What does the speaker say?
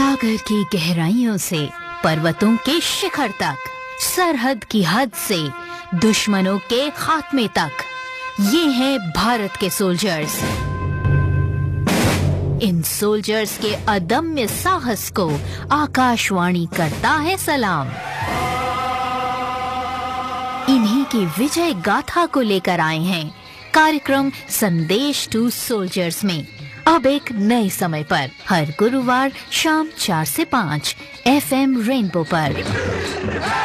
सागर की गहराइयों से पर्वतों के शिखर तक, सरहद की हद से दुश्मनों के खात्मे तक, ये हैं भारत के सोल्जर्स। इन सोल्जर्स के अदम्य साहस को आकाशवाणी करता है सलाम। इन्हीं की विजय गाथा को लेकर आए हैं कार्यक्रम संदेश टू सोल्जर्स में, अब एक नए समय पर, हर गुरुवार शाम 4 से 5 FM रेनबो पर।